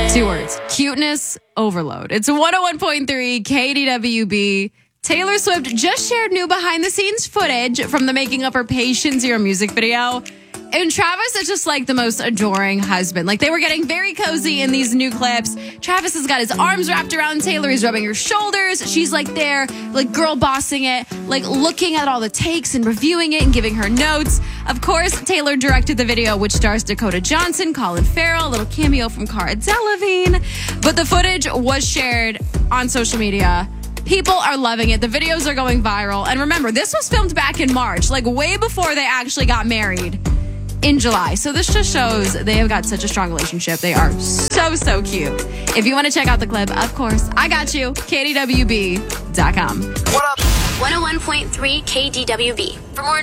2 words. Cuteness overload. It's 101.3 KDWB. Taylor Swift just shared new behind-the-scenes footage from the making of her Patient Zero music video. And Travis is just like the most adoring husband. Like, they were getting very cozy in these new clips. Travis has got his arms wrapped around Taylor. He's rubbing her shoulders. She's like there, like girl bossing it, like looking at all the takes and reviewing it and giving her notes. Of course, Taylor directed the video, which stars Dakota Johnson, Colin Farrell, a little cameo from Cara Delevingne. But the footage was shared on social media. People are loving it. The videos are going viral. And remember, this was filmed back in March, like way before they actually got married in July. So this just shows they have got such a strong relationship. They are so cute. If you want to check out the clip, of course, I got you. KDWB.com. What up? 101.3 KDWB. For more